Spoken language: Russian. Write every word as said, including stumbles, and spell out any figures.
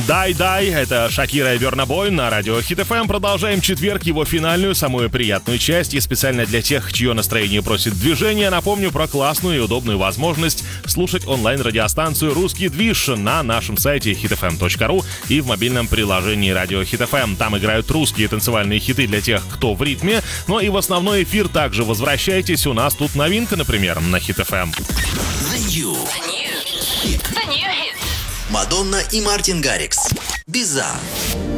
Дай-дай, это Шакира и Burna Boy на радио Хит эф эм. Продолжаем четверг, его финальную, самую приятную часть. И специально для тех, чье настроение просит движения, напомню про классную и удобную возможность слушать онлайн-радиостанцию «Русский движ» на нашем сайте хит эф эм точка ру и в мобильном приложении радио Хит эф эм. Там играют русские танцевальные хиты для тех, кто в ритме. Но и в основной эфир также возвращайтесь. У нас тут новинка, например, на Хит эф эм. The New. The New. The New hit. Мадонна и Мартин Гаррикс. Bizarre.